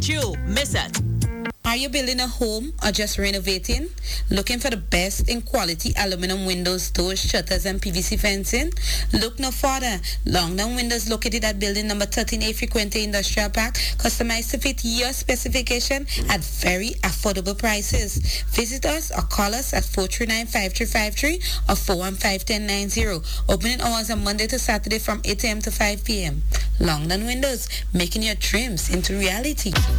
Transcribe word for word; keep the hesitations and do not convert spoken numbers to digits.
You miss it. Are you building a home or just renovating? Looking for the best in quality aluminum windows, doors, shutters, and P V C fencing? Look no further. Longdown Windows, located at building number thirteen A Frequente Industrial Park, customized to fit your specification at very affordable prices. Visit us or call us at four three nine, five three five three or four one five, one zero nine zero. Opening hours are Monday to Saturday from eight a.m. to five p.m. Longdown Windows, making your dreams into reality.